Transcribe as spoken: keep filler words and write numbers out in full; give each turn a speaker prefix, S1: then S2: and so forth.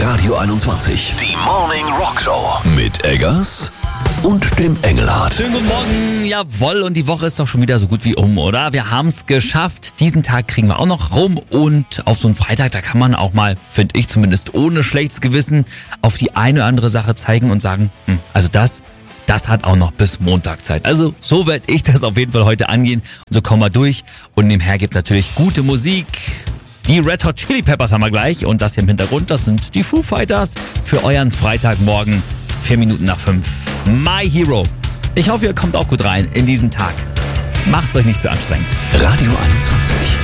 S1: Radio einundzwanzig. Die Morning Rock Show. Mit Eggers und dem Engelhardt.
S2: Schönen guten Morgen, jawohl, und die Woche ist doch schon wieder so gut wie um, oder? Wir haben es geschafft, diesen Tag kriegen wir auch noch rum und auf so einen Freitag, da kann man auch mal, finde ich zumindest ohne schlechtes Gewissen, auf die eine oder andere Sache zeigen und sagen, hm, also das, das hat auch noch bis Montag Zeit. Also so werde ich das auf jeden Fall heute angehen und so kommen wir durch und nebenher gibt's natürlich gute Musik. Die Red Hot Chili Peppers haben wir gleich und das hier im Hintergrund, das sind die Foo Fighters für euren Freitagmorgen. Vier Minuten nach fünf. My Hero. Ich hoffe, ihr kommt auch gut rein in diesen Tag. Macht's euch nicht zu anstrengend.
S1: Radio einundzwanzig.